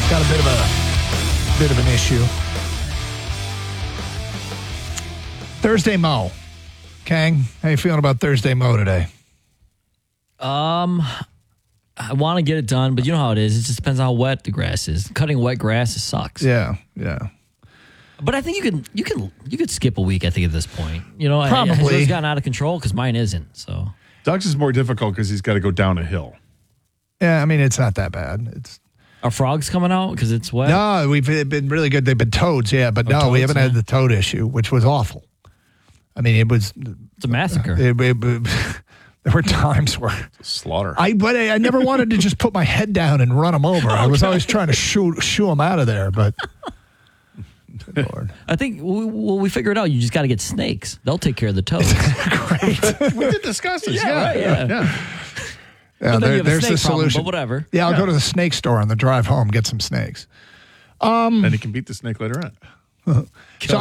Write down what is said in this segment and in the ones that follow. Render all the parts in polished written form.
got a bit of an issue. Thursday Mo. Kang, how you feeling about Thursday Mo today? I want to get it done, but you know how it is. It just depends on how wet the grass is. Cutting wet grass sucks. Yeah. But I think you could skip a week. I think at this point, Probably. It's gotten out of control because mine isn't. So Doug's is more difficult because he's got to go down a hill. Yeah, I mean it's not that bad. Are frogs coming out because it's wet? No, we've been really good. They've been toads, yeah, but no, we haven't had the toad issue, which was awful. I mean, it's a massacre. There were times where slaughter. I never wanted to just put my head down and run them over. I was always trying to shoo them out of there, but. Good Lord. I think we figured out. You just got to get snakes. They'll take care of the toads. Great. We did discuss this. Yeah. Yeah, there's the solution. But whatever. Yeah, I'll go to the snake store on the drive home, get some snakes. And he can beat the snake later on. So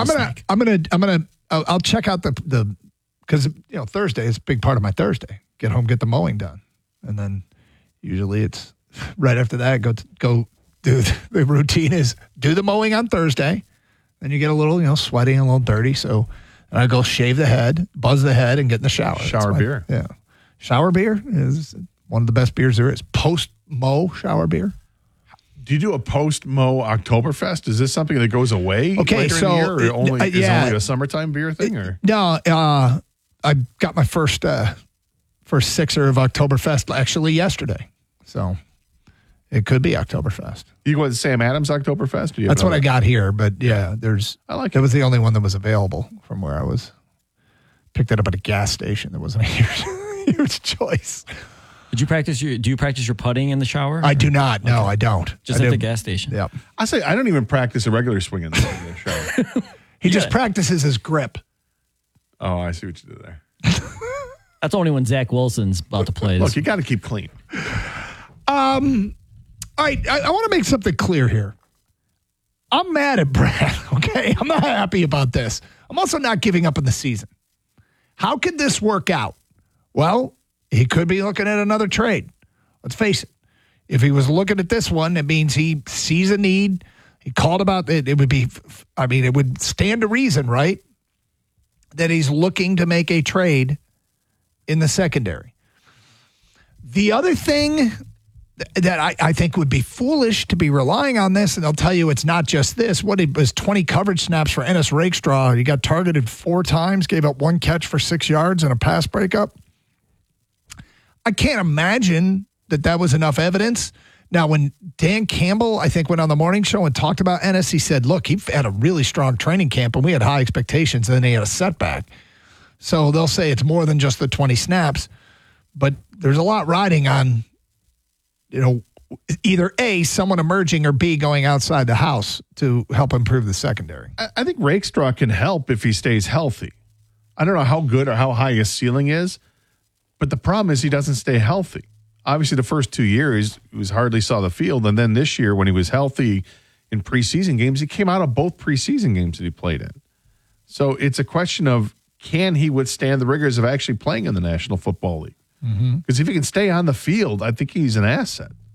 I'll check out the because Thursday is a big part of my Thursday. Get home, get the mowing done, and then usually it's right after that. Go do the routine is do the mowing on Thursday. Then you get a little sweaty and a little dirty. So I go shave the head, buzz the head, and get in the shower. Shower beer. Yeah, shower beer is one of the best beers there is. Post mow shower beer. Do you do a post-Mo Oktoberfest? Is this something that goes away okay, later so in the year? Or is only a summertime beer thing? No, I got my first sixer of Oktoberfest actually yesterday. So it could be Oktoberfest. You go with Sam Adams Oktoberfest? That's what I got here, but yeah, I like it. It was the only one that was available from where I was. Picked it up at a gas station. There wasn't a huge choice. Do you practice your putting in the shower? I do not. No, I don't. Just at the gas station. Yep. I say I don't even practice a regular swing in the shower. He just practices his grip. Oh, I see what you did there. That's only when Zach Wilson's about to play. Look, you got to keep clean. All right, I want to make something clear here. I'm mad at Brad, okay? I'm not happy about this. I'm also not giving up on the season. How could this work out? Well, he could be looking at another trade. Let's face it. If he was looking at this one, it means he sees a need. He called about it. It would stand to reason, right? That he's looking to make a trade in the secondary. The other thing that I think would be foolish to be relying on this, and they'll tell you it's not just this. What it was 20 coverage snaps for Ennis Rakestraw. He got targeted 4 times, gave up 1 catch for 6 yards and a pass breakup. I can't imagine that was enough evidence. Now, when Dan Campbell, I think, went on the morning show and talked about Ennis, he said, look, he had a really strong training camp, and we had high expectations, and then he had a setback. So they'll say it's more than just the 20 snaps, but there's a lot riding on, either A, someone emerging, or B, going outside the house to help improve the secondary. I think Rakestraw can help if he stays healthy. I don't know how good or how high his ceiling is, but the problem is he doesn't stay healthy. Obviously, the first 2 years, he hardly saw the field. And then this year, when he was healthy in preseason games, he came out of both preseason games that he played in. So it's a question of, can he withstand the rigors of actually playing in the National Football League? Because if he can stay on the field, I think he's an asset.